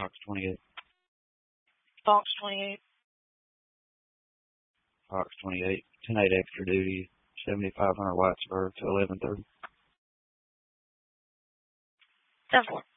Fox 28. Fox 28. Fox 28. 10-8 extra duty, 7500 Whitesburg to 11:30. 10-4.